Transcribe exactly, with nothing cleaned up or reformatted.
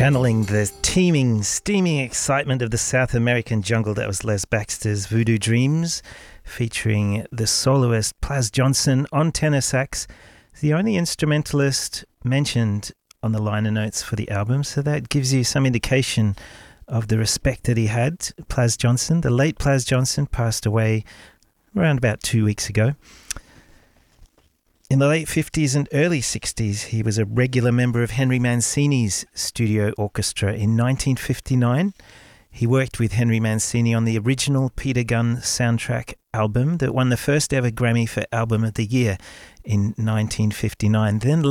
Channeling the teeming, steaming excitement of the South American jungle, that was Les Baxter's Voodoo Dreams, featuring the soloist Plas Johnson on tenor sax, the only instrumentalist mentioned on the liner notes for the album, so that gives you some indication of the respect that he had. Plas Johnson, the late Plas Johnson, passed away around about two weeks ago. In the late fifties and early sixties, he was a regular member of Henry Mancini's studio orchestra. In nineteen fifty-nine, he worked with Henry Mancini on the original Peter Gunn soundtrack album that won the first ever Grammy for Album of the Year in nineteen fifty-nine. Then